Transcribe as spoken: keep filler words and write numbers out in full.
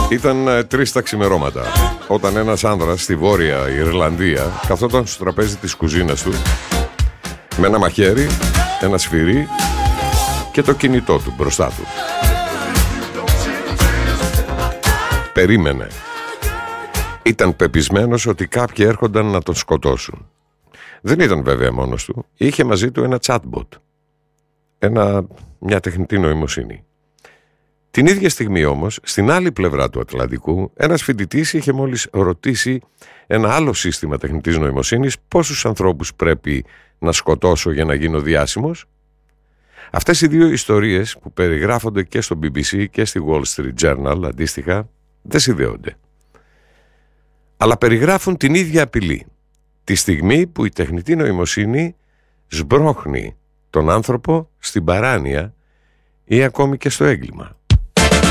Ήταν τρεις τα ξημερώματα όταν ένας άνδρας στη Βόρεια Ιρλανδία καθόταν στο τραπέζι της κουζίνας του με ένα μαχαίρι, ένα σφυρί και το κινητό του μπροστά του. Περίμενε. Ήταν πεπισμένος ότι κάποιοι έρχονταν να τον σκοτώσουν. Δεν ήταν βέβαια μόνος του. Είχε μαζί του ένα chatbot, ένα, μια τεχνητή νοημοσύνη. Την ίδια στιγμή όμως, στην άλλη πλευρά του Ατλαντικού, ένας φοιτητής είχε μόλις ρωτήσει ένα άλλο σύστημα τεχνητής νοημοσύνης πόσους ανθρώπους πρέπει να σκοτώσω για να γίνω διάσημος. Αυτές οι δύο ιστορίες που περιγράφονται και στο μπι μπι σι και στη Wall Street Journal αντίστοιχα δεν συνδέονται. Αλλά περιγράφουν την ίδια απειλή. Τη στιγμή που η τεχνητή νοημοσύνη σμπρώχνει τον άνθρωπο στην παράνοια ή ακόμη και στο έγκλημα.